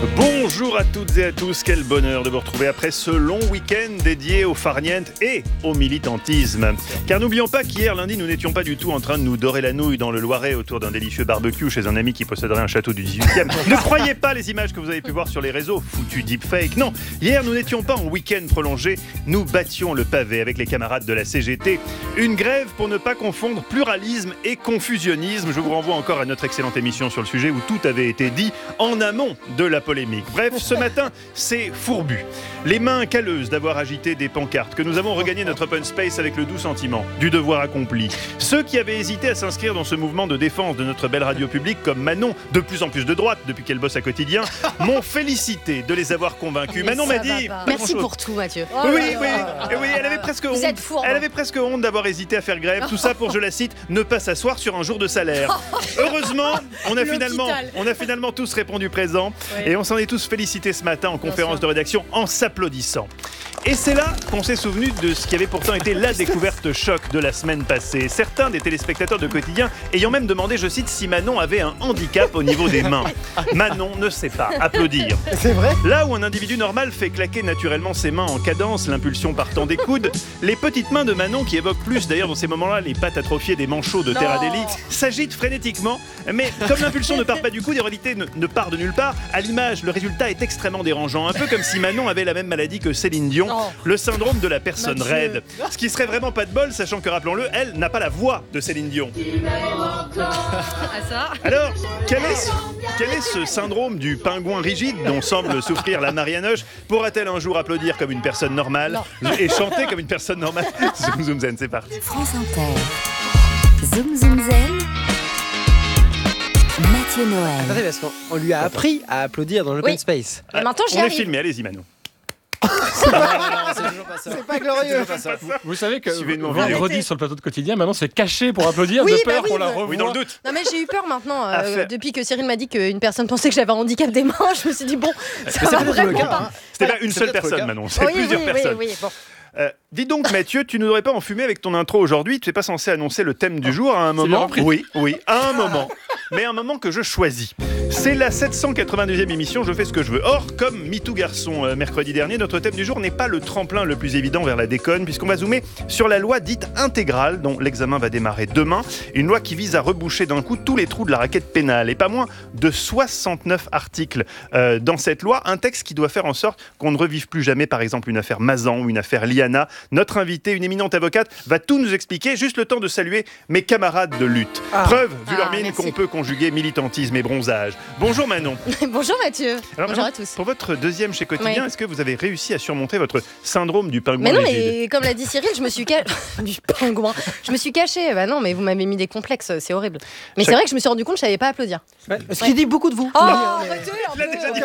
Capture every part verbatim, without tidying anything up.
Bonjour à toutes et à tous, quel bonheur de vous retrouver après ce long week-end dédié au farniente et au militantisme. Car n'oublions pas qu'hier lundi, nous n'étions pas du tout en train de nous dorer la nouille dans le Loiret autour d'un délicieux barbecue chez un ami qui posséderait un château du dix-huitième. Ne croyez pas les images que vous avez pu voir sur les réseaux, foutu deepfake. Non, hier nous n'étions pas en week-end prolongé, nous battions le pavé avec les camarades de la C G T. Une grève pour ne pas confondre pluralisme et confusionnisme. Je vous renvoie encore à notre excellente émission sur le sujet où tout avait été dit en amont de la polémique. Bref, ce matin, c'est fourbu. Les mains calleuses d'avoir agité des pancartes, que nous avons regagné notre open space avec le doux sentiment du devoir accompli. Ceux qui avaient hésité à s'inscrire dans ce mouvement de défense de notre belle radio publique, comme Manon, de plus en plus de droite depuis qu'elle bosse à quotidien, m'ont félicité de les avoir convaincus. Manon m'a dit... Merci pour tout, Mathieu. Oh oui, oui, oui, oui, elle avait presque Vous honte. êtes fourbe. Elle avait presque honte d'avoir hésité à faire grève. Tout ça pour, je la cite, ne pas s'asseoir sur un jour de salaire. Heureusement, on a finalement, on a finalement tous répondu présent. Oui. Et on s'en est tous félicités ce matin en conférence de rédaction en s'applaudissant. Et c'est là qu'on s'est souvenu de ce qui avait pourtant été la découverte choc de la semaine passée. Certains des téléspectateurs de Quotidien ayant même demandé, je cite, si Manon avait un handicap au niveau des mains. Manon ne sait pas applaudir. C'est vrai ? Là où un individu normal fait claquer naturellement ses mains en cadence, l'impulsion partant des coudes, les petites mains de Manon, qui évoquent plus d'ailleurs dans ces moments-là les pattes atrophiées des manchots de Terra Deli, s'agitent frénétiquement. Mais comme l'impulsion ne part pas du coude, en réalité ne, ne part de nulle part, à l'image, le résultat est extrêmement dérangeant. Un peu comme si Manon avait la même maladie que Céline Dion, oh. le syndrome de la personne Mathieu. raide. Ce qui serait vraiment pas de bol, sachant que, rappelons-le, elle n'a pas la voix de Céline Dion. Alors, quel est, ce, quel est ce syndrome du pingouin rigide dont semble souffrir la Marianoche? Pourra-t-elle un jour applaudir comme une personne normale non. et chanter comme une personne normale? Zoom Zoom Zen, c'est parti. France Inter. Zoom Zoom Zen. Mathieu Noël. Attendez, parce qu'on lui a appris à applaudir dans l'open oui. space. Ah, maintenant, j'y on arrive. est filmé, allez-y Manon. non, non, non, c'est toujours pas ça. C'est pas glorieux. Pas ça. Vous, vous savez que Suivez-nous vous les redit sur le plateau de Quotidien, maintenant c'est caché pour applaudir oui, de bah peur oui, qu'on la bah... revoie. Oui, dans le doute. Non mais j'ai eu peur maintenant, euh, faire... depuis que Cyril m'a dit qu'une personne pensait que j'avais un handicap des mains, je me suis dit bon, ça va vraiment cas, pas. Hein. C'était voilà. pas une seule personne Manon, c'est oui, plusieurs oui, personnes. Oui, oui, bon. Euh, dis donc Mathieu, tu n'aurais pas enfumé avec ton intro aujourd'hui? Tu n'es pas censé annoncer le thème du jour à un moment? Oui, oui, à un moment. Mais un moment que je choisis. C'est la sept cent quatre-vingt-deuxième émission, je fais ce que je veux. Or, comme MeToo Garçon euh, mercredi dernier, notre thème du jour n'est pas le tremplin le plus évident vers la déconne, puisqu'on va zoomer sur la loi dite intégrale, dont l'examen va démarrer demain. Une loi qui vise à reboucher d'un coup tous les trous de la raquette pénale. Et pas moins de soixante-neuf articles euh, dans cette loi. Un texte qui doit faire en sorte qu'on ne revive plus jamais, par exemple, une affaire Mazan ou une affaire Liana. Notre invitée, une éminente avocate, va tout nous expliquer. Juste le temps de saluer mes camarades de lutte. Ah. Preuve, vu ah, leur mine, qu'on peut conjuguer militantisme et bronzage. Bonjour Manon. Bonjour Mathieu. Alors, bonjour Manon, à tous. Pour votre deuxième chez Quotidien, oui. est-ce que vous avez réussi à surmonter votre syndrome du pingouin Mais non, rigide? mais comme l'a dit Cyril, je me suis cachée. du pingouin. Je me suis cachée. Bah non, mais vous m'avez mis des complexes, c'est horrible. Mais Chaque... c'est vrai que je me suis rendu compte que je savais pas applaudir. Ouais, ce ouais. qui dit beaucoup de vous. Oh, arrêtez un peu. Déjà dit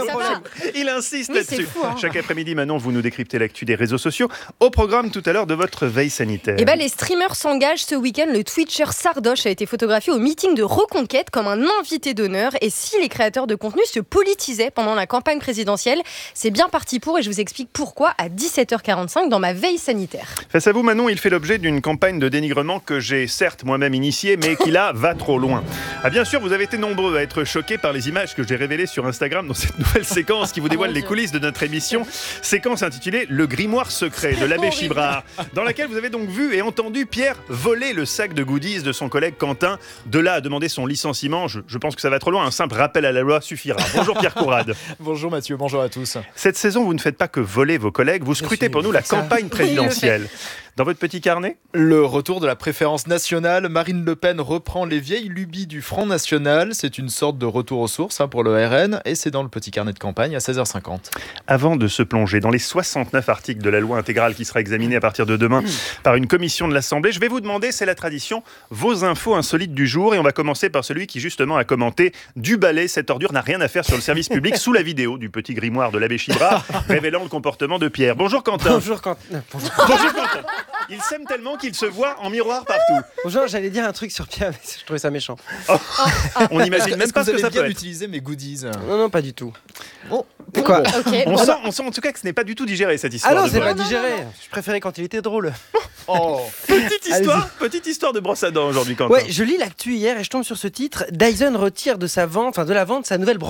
Il insiste oui, là-dessus. Fou, hein. Chaque après-midi, Manon, vous nous décryptez l'actu des réseaux sociaux. Au programme tout à l'heure de votre veille sanitaire. Eh ben, les streamers s'engagent ce week-end. Le Twitcher Sardoche a été photographié au meeting de Reconquête comme un invité d'honneur. Et si les créateurs de contenu se politisaient pendant la campagne présidentielle, c'est bien parti pour et je vous explique pourquoi à dix-sept heures quarante-cinq dans ma veille sanitaire. Face à vous, Manon, il fait l'objet d'une campagne de dénigrement que j'ai certes moi-même initiée, mais qui là va trop loin. Ah, bien sûr, vous avez été nombreux à être choqués par les images que j'ai révélées sur Instagram dans cette nouvelle séquence qui vous dévoile les coulisses de notre émission. Séquence intitulée Le grimoire secret de l'abbé Chibrard, dans laquelle vous avez donc vu et entendu Pierre voler le sac de goodies de son collègue Quentin. De là à demander son licenciement, je, je pense que ça va trop loin. Un simple rappel à la loi suffira. Bonjour Pierre Courade. Bonjour Mathieu, bonjour à tous. Cette saison, vous ne faites pas que voler vos collègues, vous scrutez pour nous la campagne présidentielle. Dans votre petit carnet ? Le retour de la préférence nationale. Marine Le Pen reprend les vieilles lubies du Front National. C'est une sorte de retour aux sources hein, pour le R N et c'est dans le petit carnet de campagne à seize heures cinquante. Avant de se plonger dans les soixante-neuf articles de la loi intégrale qui sera examinée à partir de demain par une commission de l'Assemblée, je vais vous demander, c'est la tradition, vos infos insolites du jour. Et on va commencer par celui qui justement a commenté « Du balai, cette ordure n'a rien à faire sur le service public » sous la vidéo du petit grimoire de l'abbé Chibrard révélant le comportement de Pierre. Bonjour Quentin. Bonjour Quentin. Bonjour. Bonjour Quentin. Il s'aime tellement qu'il se voit en miroir partout. Bonjour, j'allais dire un truc sur Pierre, mais je trouvais ça méchant. Oh. On n'imagine même pas ce que, que ça peut être. Utiliser mes goodies. Non, non, pas du tout. Bon. Quoi okay. on, sent, on sent en tout cas que ce n'est pas du tout digéré cette histoire. Ah non, de c'est vol. pas digéré. Je préférais quand il était drôle. Oh. Petite histoire, petite histoire de brosse à dents aujourd'hui, Quentin. Ouais, je lis l'actu hier et je tombe sur ce titre. Dyson retire de sa vente, enfin de la vente sa nouvelle brosse